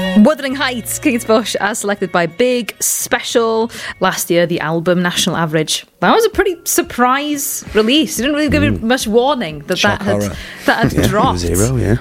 Wuthering Heights, Kate Bush, as selected by Big Special. Last year, the album National Average. That was a pretty surprise release. You didn't really give it much warning that had dropped. Zero, yeah.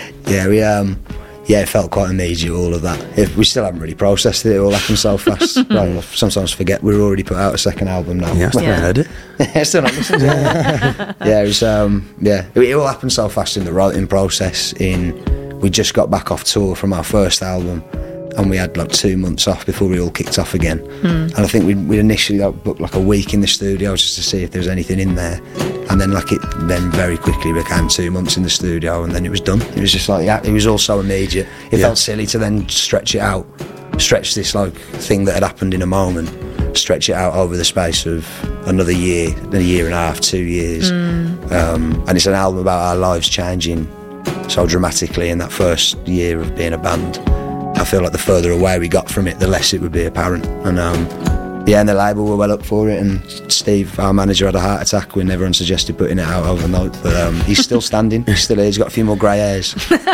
Yeah, it felt quite immediate, all of that. We still haven't really processed it. It all happened so fast. I sometimes forget we've already put out a second album now. Yeah, I still heard it. Still not listened to it. Yeah, it was, it all happened so fast in the writing process. We just got back off tour from our first album, and we had like 2 months off before we all kicked off again. And I think we initially booked like a week in the studio just to see if there was anything in there, and then then very quickly became 2 months in the studio, and then it was done. It was just like it was all so immediate. It felt silly to then stretch this like thing that had happened in a moment, stretch it out over the space of another year, a year and a half, 2 years. And it's an album about our lives changing so dramatically in that first year of being a band. I feel like the further away we got from it, the less it would be apparent. And and the label were well up for it, and Steve, our manager, had a heart attack when everyone suggested putting it out overnight, but he's still standing. He's still here. He's got a few more grey hairs,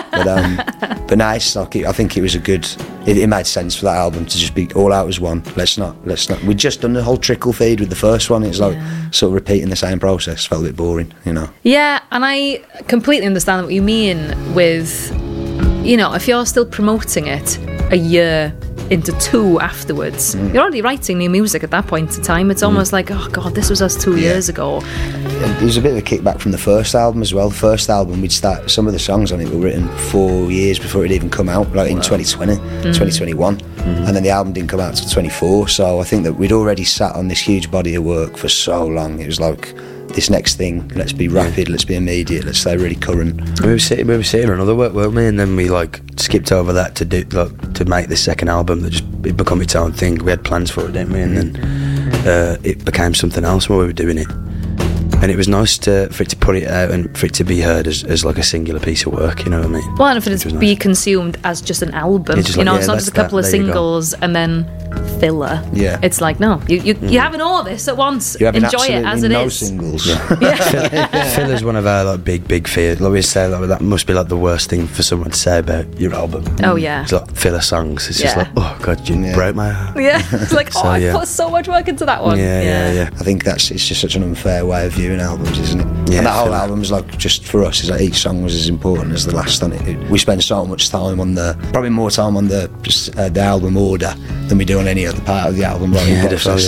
but nice. I think it was it made sense for that album to just be all out as one. Let's not. We'd just done the whole trickle feed with the first one. It's like sort of repeating the same process. Felt a bit boring, you know. Yeah, and I completely understand what you mean with, if you're still promoting it a year into 2 afterwards, you're already writing new music at that point in time. It's almost like, oh god, this was us 2 years ago. There was a bit of a kickback from the first album as well. The first album, we'd start, some of the songs on it were written 4 years before it even come out, like in 2020, 2021, and then the album didn't come out until 24. So I think that we'd already sat on this huge body of work for so long. It was like, this next thing, let's be rapid, let's be immediate, let's stay really current. We were sitting on other work, weren't we? And then we skipped over that to make this second album that it become its own thing. We had plans for it, didn't we? And then it became something else while we were doing it. And it was nice for it to put it out and for it to be heard as like a singular piece of work, you know what I mean? Well, and for it to be consumed as just an album, it's not just a couple of singles and then filler. Yeah, it's like, no, you're having all this at once. Enjoy it as it no is. Singles. Filler's one of our big fears. Like we say, that must be like the worst thing for someone to say about your album. Oh yeah, it's like filler songs. It's just like, oh god, you broke my heart. Yeah, it's like, I put so much work into that one. Yeah. I think it's just such an unfair way of viewing albums, isn't it? Yeah, and that whole album is like, just for us, is like each song was as important as the last on it. We spend so much time probably more time on the album order than we do on any other part of the album. Process,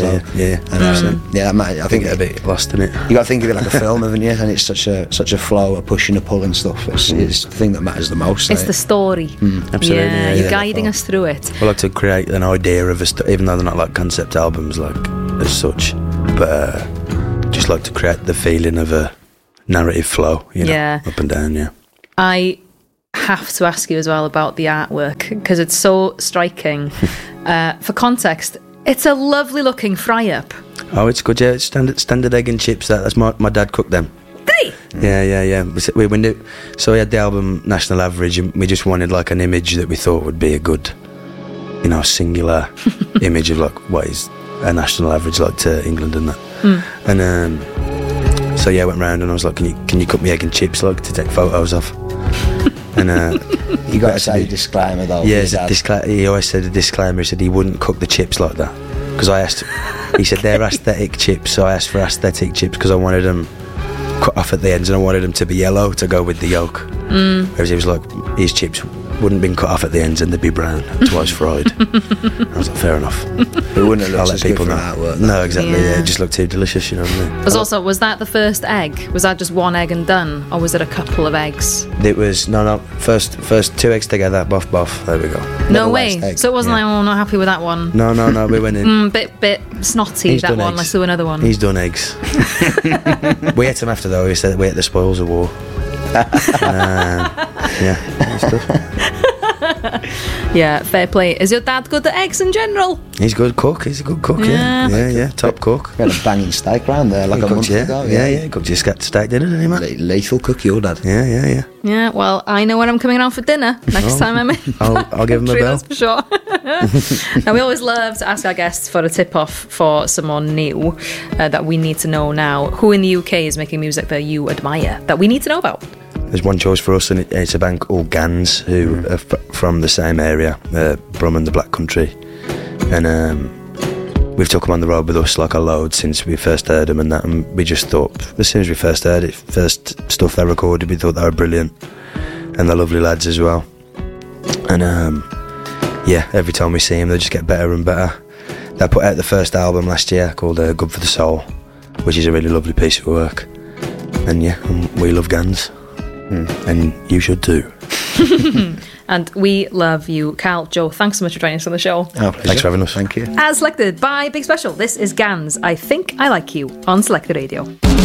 I think it's a bit lost in it. You got to think of it like a film, haven't you? And it's such a flow, a push and a pull and stuff. It's the thing that matters the most. It's the story. Absolutely. Yeah, you're guiding us through it. We like to create an idea of even though they're not like concept albums like as such, but just like to create the feeling of a narrative flow, up and down. Yeah. I have to ask you as well about the artwork because it's so striking. For context, it's a lovely looking fry up. Oh, it's good. Yeah, it's standard egg and chips. That's my dad cooked them. Did he? Yeah. So we had the album National Average, and we just wanted like an image that we thought would be a good, singular image of like what is a national average like to England and that. And so I went round and I was like, can you cook me egg and chips like to take photos of? And you got to say a disclaimer though. Yeah, he always said a disclaimer. He said he wouldn't cook the chips like that because I asked. He said they're aesthetic chips, so I asked for aesthetic chips because I wanted them cut off at the ends and I wanted them to be yellow to go with the yolk. Whereas he was like, his chips wouldn't have been cut off at the ends and they'd be brown, twice fried. I was like, fair enough. It wouldn't have looked as good for artwork. No, exactly. Yeah, it just looked too delicious, you know what I mean? Was that the first egg? Was that just one egg and done, or was it a couple of eggs? It was first 2 eggs together, boff. There we go. No way. So it wasn't like, oh, not happy with that one. No. We went in. Bit snotty. He's that one. Eggs. Let's do another one. He's done eggs. We ate them after though. We said we ate the spoils of war. It's good. Yeah, fair play. Is your dad good at eggs in general? He's a good cook. He's a good cook. Yeah. Top cook. We had a banging steak round there like a month ago. Yeah. Cooked your steak dinner, didn't he, man? Lethal cook, your dad. Yeah. Yeah. Well, I know when I'm coming around for dinner next time I'm in. I'll give him a bell. That's for sure. Now we always love to ask our guests for a tip off for someone new that we need to know now. Who in the UK is making music that you admire that we need to know about? there's one choice for us, and it's a band called Gans, who are from the same area, Brum and the Black Country, and we've took them on the road with us like a load since we first heard them and that, and we just thought, as soon as we first heard it, first stuff they recorded, we thought they were brilliant, and they're lovely lads as well. And yeah, every time we see them they just get better and better. They put out the first album last year called Good for the Soul, which is a really lovely piece of work, and yeah, we love Gans, and you should too. And we love you. Carl, Joe, thanks so much for joining us on the show. Thanks for having us. Thank you. As selected by Big Special, this is Gans, I Think I Like You on Selected Radio.